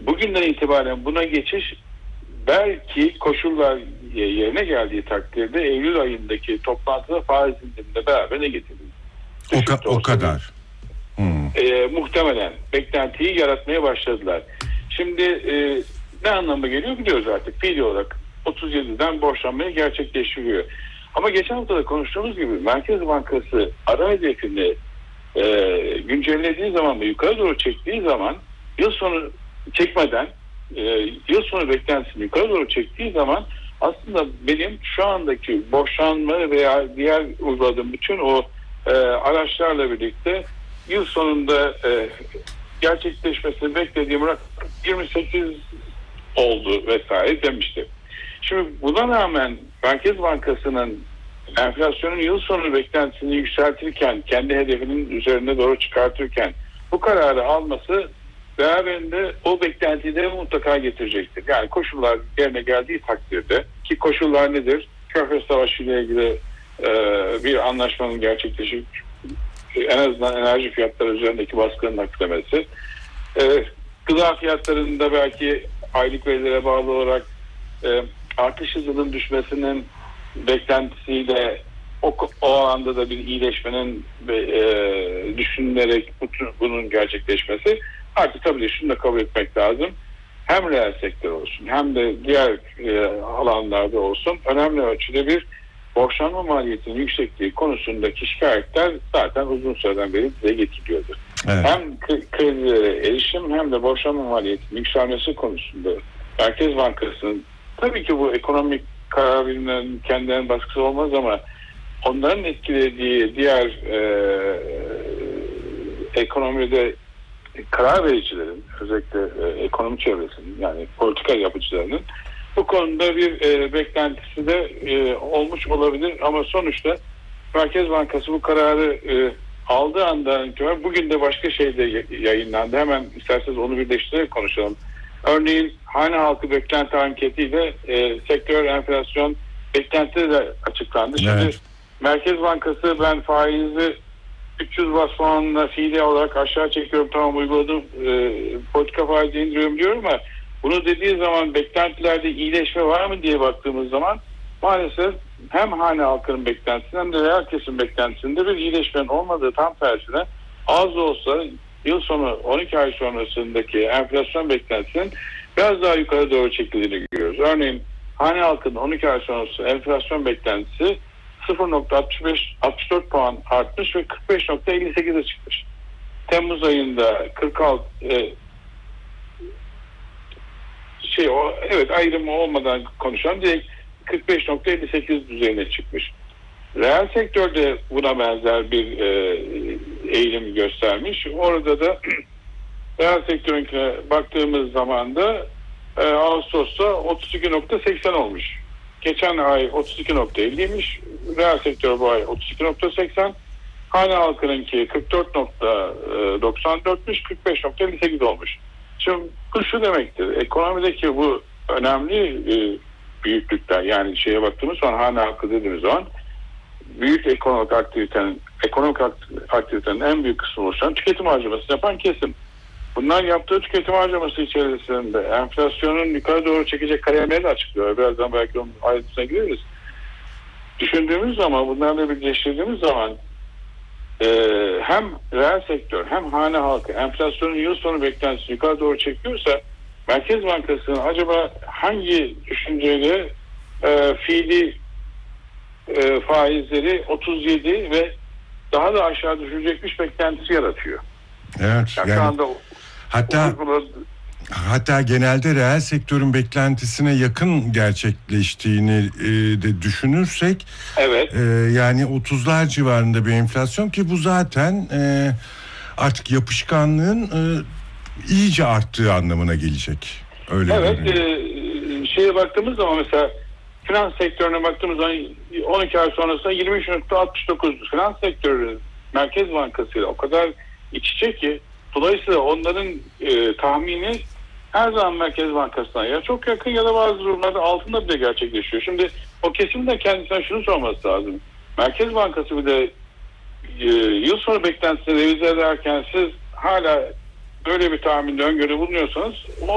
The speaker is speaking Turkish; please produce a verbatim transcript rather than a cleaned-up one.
bugünden itibaren buna geçiş belki koşullar yerine geldiği takdirde Eylül ayındaki toplantıda faiz indiriminde beraber ne getirir? O, ka- o kadar. Hmm. E, muhtemelen beklentiyi yaratmaya başladılar. Şimdi e, ne anlamı geliyor biliyoruz artık. Fiili olarak otuz yediden borçlanmayı gerçekleştiriyor. Ama geçen hafta da konuştuğumuz gibi Merkez Bankası ara hedefini e, güncellediği zaman ve yukarı doğru çektiği zaman yıl sonu çekmeden e, yıl sonu beklentisini yukarı doğru çektiği zaman aslında benim şu andaki borçlanma veya diğer uyguladığım bütün o e, araçlarla birlikte yıl sonunda e, gerçekleşmesini beklediğim rakam yirmi sekiz oldu vesaire demişti. Şimdi buna rağmen Merkez Bankası'nın enflasyonun yıl sonu beklentisini yükseltirken, kendi hedefinin üzerine doğru çıkartırken bu kararı alması beraberinde o beklentiyi de mutlaka getirecektir. Yani koşullar yerine geldiği takdirde, ki koşullar nedir? Körfez Savaşı ile ilgili e, bir anlaşmanın gerçekleşip en azından enerji fiyatları üzerindeki baskının hafiflemesi, e, gıda fiyatlarında belki aylık verilere bağlı olarak e, artış hızının düşmesinin beklentisiyle o, o alanda da bir iyileşmenin e, düşünülerek bunun gerçekleşmesi. Artık tabii şunu da kabul etmek lazım. Hem reel sektör olsun hem de diğer e, alanlarda olsun önemli ölçüde bir borçlanma maliyetinin yüksekliği konusundaki şikayetler zaten uzun süreden beri dile getiriliyordu. Evet. Hem kredilere erişim hem de borçlanma maliyetinin yükselmesi konusunda Merkez Bankası'nın tabii ki bu ekonomik karar verimlerinin kendilerinin baskısı olmaz ama onların etkilediği diğer e, ekonomide karar vericilerin, özellikle e, ekonomi çevresinin yani politika yapıcılarının bu konuda bir e, beklentisi de e, olmuş olabilir ama sonuçta Merkez Bankası bu kararı e, aldığı andan itibaren bugün de başka şey de yayınlandı. Hemen isterseniz onu birleştirerek konuşalım. Örneğin hane halkı beklenti anketiyle e, sektör enflasyon beklentileri de açıklandı. Şimdi evet. Merkez Bankası ben faizi üç yüz bas puanla fiili olarak aşağı çekiyorum, tamam uyguladım, e, politika faizi indiriyorum diyorum ama bunu dediği zaman beklentilerde iyileşme var mı diye baktığımız zaman maalesef hem hane halkının beklentisinde hem de reel kesim beklentisinde bir iyileşmenin olmadığı, tam tersine az da olsa yıl sonu on iki ay sonrasındaki enflasyon beklentisinin biraz daha yukarı doğru çekildiğini görüyoruz. Örneğin hane halkının on iki ay sonrası enflasyon beklentisi sıfır nokta altmış beş altmış dört puan artmış ve kırk beş nokta elli sekize çıkmış. Temmuz ayında kırk altı e, şey o evet ayrımı olmadan konuşalım, direkt kırk beş nokta elli sekiz düzeyine çıkmış. Reel sektörde buna benzer bir e, eğilim göstermiş. Orada da reel sektörünkine baktığımız zaman da e, Ağustos'ta otuz iki nokta seksen olmuş. Geçen ay otuz iki nokta elliymiş. Reel sektör bu ay otuz iki nokta seksen. Hane halkınınki kırk dört nokta doksan dörtmüş, kırk beş nokta elli sekiz olmuş. Şimdi bu şu demektir. Ekonomideki bu önemli e, büyüklükler, yani şeye baktığımız zaman hane halkı dediğimiz zaman büyük ekonomik aktivitenin ekonomik aktivitenin en büyük kısmı oluşan tüketim harcaması yapan kesim. Bunlar yaptığı tüketim harcaması içerisinde enflasyonun yukarı doğru çekecek kalemleri de açıklıyor. Birazdan belki onun ayrıntısına gireriz. Düşündüğümüz zaman, bunlarla birleştirdiğimiz zaman e, hem reel sektör hem hane halkı enflasyonun yıl sonu beklentisini yukarı doğru çekiyorsa Merkez Bankası'nın acaba hangi düşünceyle e, fiili e, faizleri otuz yedi ve daha da aşağı düşecekmiş beklentisi yaratıyor. Evet. Yani yani, şu anda hatta bunu, hatta genelde reel sektörün beklentisine yakın gerçekleştiğini e, de düşünürsek, evet. E, yani otuzlar civarında bir enflasyon ki bu zaten e, artık yapışkanlığın e, iyice arttığı anlamına gelecek. Öyle. Evet. E, şeye baktığımız zaman mesela finans sektörüne baktığımız zaman on iki ay sonrasında yirmi üç nokta altmış dokuz finans sektörü Merkez Bankası ile o kadar iç içe ki dolayısıyla onların e, tahmini her zaman Merkez Bankası'na ya çok yakın ya da bazı durumlarda altında bile gerçekleşiyor. Şimdi o kesim de kendisine şunu sorması lazım. Merkez Bankası bir de e, yıl sonu beklentisini revize ederken siz hala böyle bir tahminde öngörü bulunuyorsanız o